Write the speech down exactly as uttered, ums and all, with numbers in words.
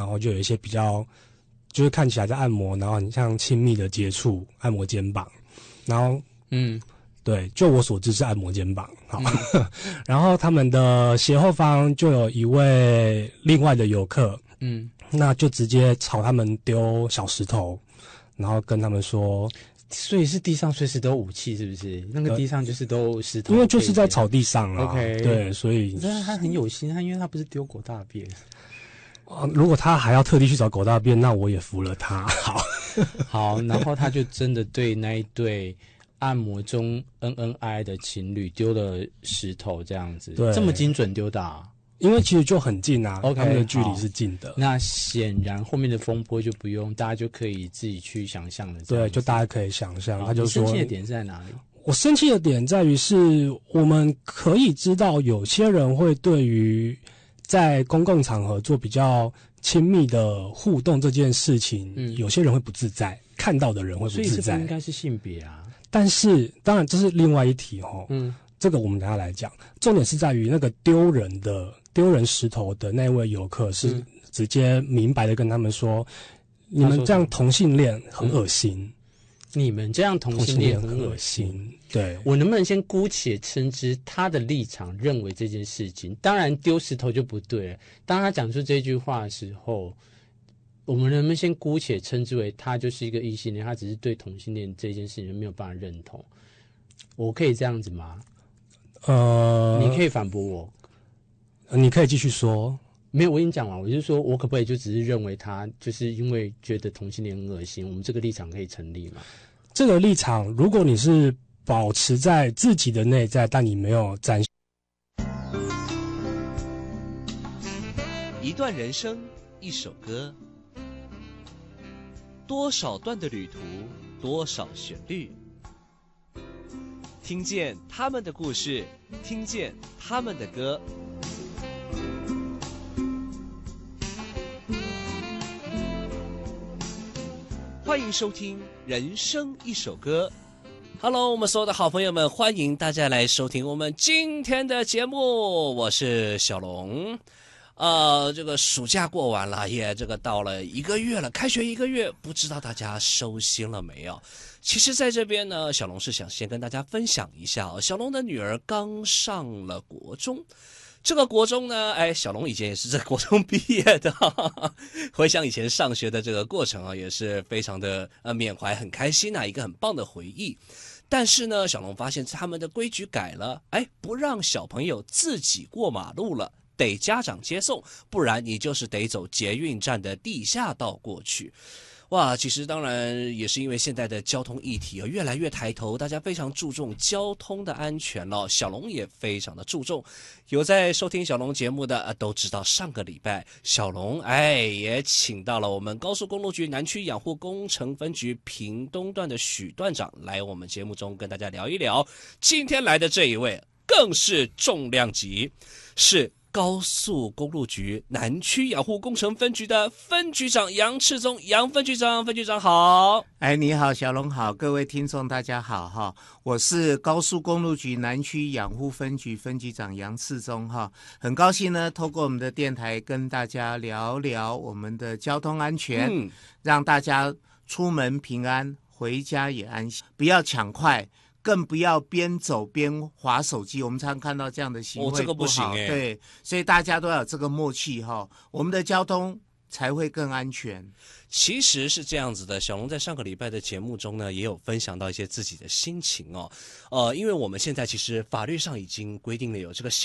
后就有一些比较就是看起来在按摩，然后很像亲密的接触，按摩肩膀，然后嗯。 对，就我所知是按摩肩膀，好，嗯、然后他们的斜后方就有一位另外的游客，嗯，那就直接朝他们丢小石头，然后跟他们说， 所以是地上随时都有武器，是不是？那个地上就是都石头， 因为就是在草地上啊 ，OK， 对，所以但是他很有心，他因为他不是丢狗大便。 啊，如果他还要特地去找狗大便，那我也服了他。好， 好，然后他就真的对那一对按摩中恩恩爱爱的情侣丢了石头，这样子， 对， 这么精准丢的啊？ 因为其实就很近啊 ，OK， 他们的距离是近的。 那显然后面的风波就不用，大家就可以自己去想象了。 对，就大家可以想象，他就说， 你生气的点是在哪里？ 我生气的点在于是，我们可以知道有些人会对于在公共场合做比较亲密的互动这件事情，嗯，有些人会不自在，看到的人会不自在。 所以这不应该是性别啊。 但是当然这是另外一题齁，嗯，这个我们等一下来讲。重点是在于那个丢人的丢人石头的那位游客是直接明白的跟他们说，嗯，你们这样同性恋很恶心。嗯， 你们这样同性恋很恶心， 对， 我能不能先姑且称之他的立场认为这件事情，当然丢石头就不对了。当他讲出这句话的时候，我们能不能先姑且称之为他就是一个异性恋，他只是对同性恋这件事情没有办法认同？我可以这样子吗？呃，你可以反驳我， 你可以继续说。 没有，我已经讲完。我就是说我可不可以就只是认为他就是因为觉得同性恋很恶心，我们这个立场可以成立吗？ 这个立场，如果你是保持在自己的内在，但你没有展现。 一段人生，一首歌，多少段的旅途，多少旋律，听见他们的故事，听见他们的歌。欢迎收听《人生一首歌》。Hello， 我们所有的好朋友们，欢迎大家来收听我们今天的节目。我是小龙。呃，这个暑假过完了，也这个到了一个月了，开学一个月，不知道大家收心了没有？其实在这边呢，小龙是想先跟大家分享一下哦，小龙的女儿刚上了国中。这个国中呢，哎，小龙以前也是在国中毕业的，哈哈，回想以前上学的这个过程啊，也是非常的呃缅怀，很开心啊，一个很棒的回忆。但是呢，小龙发现他们的规矩改了，哎，不让小朋友自己过马路了，得家长接送，不然你就是得走捷运站的地下道过去。哇，其实当然也是因为现在的交通议题越来越抬头，大家非常注重交通的安全了。小龙也非常的注重，有在收听小龙节目的、呃、都知道，上个礼拜小龙哎也请到了我们高速公路局南区养护工程分局屏东段的许段长来我们节目中跟大家聊一聊。今天来的这一位更是重量级，是高速公路局南区养护工程分局的分局长杨赤宗，杨分局长，分局长好。 哎，你好，小龙好，各位听众大家好哈，我是高速公路局南区养护分局分局长杨赤宗哈，很高兴呢，透过我们的电台跟大家聊聊我们的交通安全，嗯、让大家出门平安，回家也安心，不要抢快。更不要边走边滑手机，我们常看到这样的行为不好，哦，这个不行欸，对，所以大家都要有这个默契哈，我们的交通才会更安全。 其实是这样子的，小龙在上个礼拜的节目中呢，也有分享到一些自己的心情哦。呃，因为我们现在其实法律上已经规定了有这个